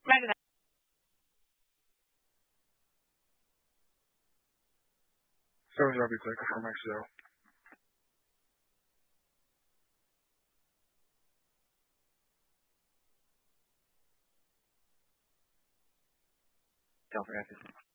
Magna. Seven Robbie Clicker from XO. Don't forget this.